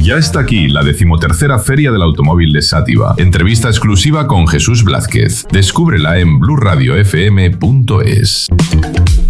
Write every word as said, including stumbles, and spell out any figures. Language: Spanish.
Ya está aquí la decimotercera Feria del Automóvil de Sátiva. Entrevista exclusiva con Jesús Blázquez. Descúbrela en blu radio f m punto es.